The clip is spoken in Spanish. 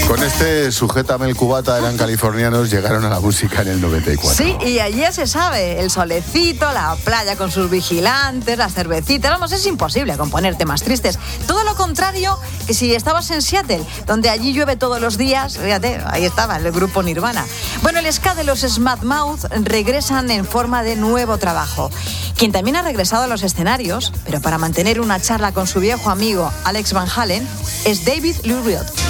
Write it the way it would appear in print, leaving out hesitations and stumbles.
Con este Sujétame el cubata, eran californianos, llegaron a la música en el 94. Sí, y allí ya se sabe, el solecito, la playa con sus vigilantes, las cervecitas, vamos, es imposible componer temas tristes. Todo lo contrario que si estabas en Seattle, donde allí llueve todos los días, fíjate, ahí estaba el grupo Nirvana. Bueno, el ska de los Smash Mouth regresan en forma de nuevo trabajo. Quien también ha regresado a los escenarios, pero para mantener una charla con su viejo amigo Alex Van Halen, es David Lee Roth.